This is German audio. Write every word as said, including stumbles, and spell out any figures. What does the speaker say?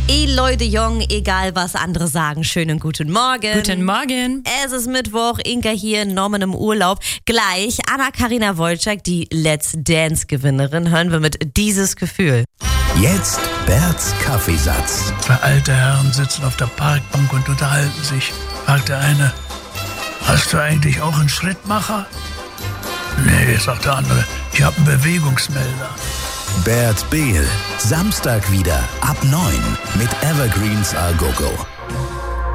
Ey Leute jung, egal was andere sagen, schönen guten Morgen. Guten Morgen. Es ist Mittwoch, Inka hier, Norman im Urlaub. Gleich Anna-Karina Wolczak, die Let's Dance-Gewinnerin, hören wir mit Dieses Gefühl. Jetzt Berts Kaffeesatz. Zwei alte Herren sitzen auf der Parkbank und unterhalten sich. Fragt der eine, hast du eigentlich auch einen Schrittmacher? Nee, sagt der andere, ich habe einen Bewegungsmelder. Bert Behl, Samstag wieder ab neun mit Evergreens A Go Go.